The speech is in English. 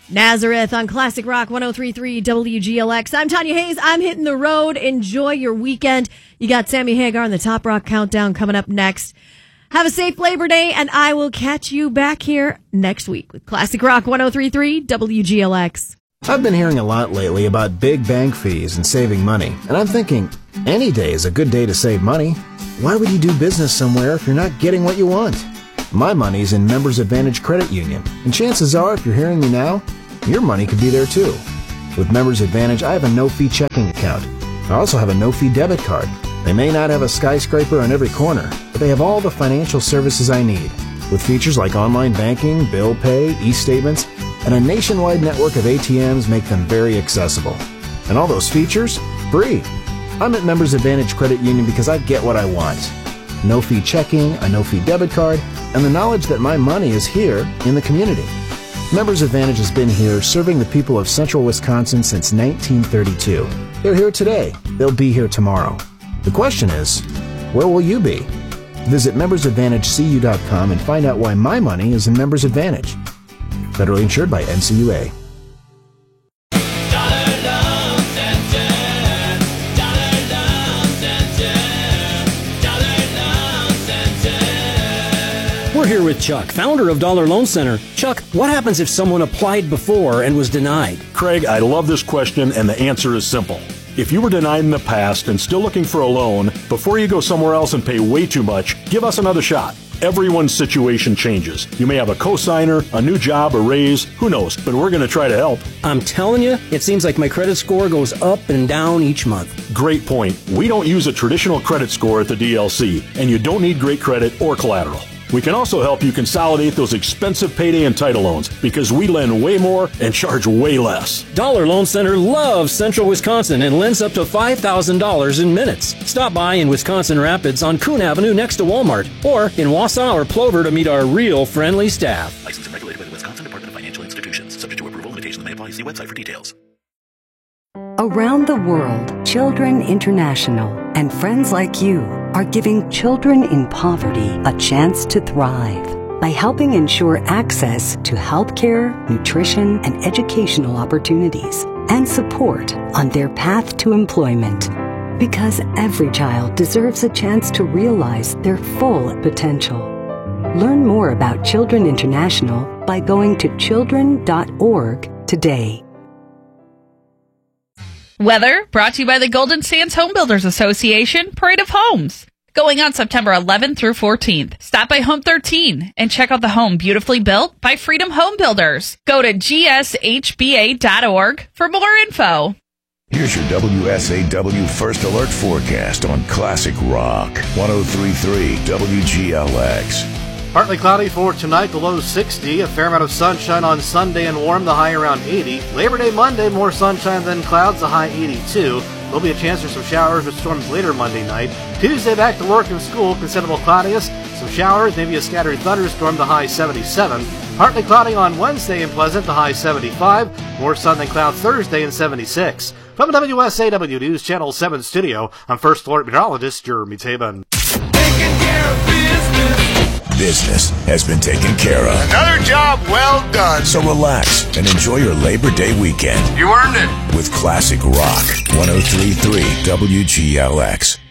Nazareth on Classic Rock 103.3 WGLX. I'm Tanya Hayes. I'm hitting the road. Enjoy your weekend. You got Sammy Hagar and the Top Rock Countdown coming up next. Have a safe Labor Day, and I will catch you back here next week with Classic Rock 103.3 WGLX. I've been hearing a lot lately about big bank fees and saving money, and I'm thinking, any day is a good day to save money. Why would you do business somewhere if you're not getting what you want? My money's in Members Advantage Credit Union, and chances are, if you're hearing me now, your money could be there too. With Members Advantage, I have a no-fee checking account. I also have a no-fee debit card. They may not have a skyscraper on every corner, but they have all the financial services I need, with features like online banking, bill pay, e-statements, and a nationwide network of ATMs make them very accessible. And all those features, free. I'm at Members Advantage Credit Union because I get what I want. No-fee checking, a no-fee debit card, and the knowledge that my money is here in the community. Members Advantage has been here serving the people of central Wisconsin since 1932. They're here today. They'll be here tomorrow. The question is, where will you be? Visit membersadvantagecu.com and find out why my money is in Members Advantage. Federally insured by NCUA. We're here with Chuck, founder of Dollar Loan Center. Chuck, what happens if someone applied before and was denied? Craig, I love this question, and the answer is simple. If you were denied in the past and still looking for a loan, before you go somewhere else and pay way too much, give us another shot. Everyone's situation changes. You may have a cosigner, a new job, a raise, who knows, but we're going to try to help. I'm telling you, it seems like my credit score goes up and down each month. Great point. We don't use a traditional credit score at the DLC, and you don't need great credit or collateral. We can also help you consolidate those expensive payday and title loans because we lend way more and charge way less. Dollar Loan Center loves Central Wisconsin and lends up to $5,000 in minutes. Stop by in Wisconsin Rapids on Coon Avenue next to Walmart or in Wausau or Plover to meet our real friendly staff. Licensed and regulated by the Wisconsin Department of Financial Institutions. Subject to approval, limitations may apply. See website for details. Around the world, Children International and friends like you are giving children in poverty a chance to thrive by helping ensure access to healthcare, nutrition, and educational opportunities and support on their path to employment. Because every child deserves a chance to realize their full potential. Learn more about Children International by going to children.org today. Weather brought to you by the Golden Sands Home Builders Association Parade of Homes. Going on September 11th through 14th. Stop by Home 13 and check out the home beautifully built by Freedom Home Builders. Go to gshba.org for more info. Here's your WSAW First Alert forecast on Classic Rock 103.3 WGLX. Partly cloudy for tonight, the low 60. A fair amount of sunshine on Sunday and warm, the high around 80. Labor Day Monday, more sunshine than clouds, the high 82. There'll be a chance for some showers with storms later Monday night. Tuesday, back to work and school, considerable cloudiness. Some showers, maybe a scattered thunderstorm, the high 77. Partly cloudy on Wednesday and pleasant, the high 75. More sun than clouds Thursday and 76. From the WSAW News Channel 7 studio, I'm First Alert Meteorologist Jeremy Tabin. Taking care of business. Business has been taken care of. Another job well done. So relax and enjoy your Labor Day weekend. You earned it. With Classic Rock 103.3 WGLX.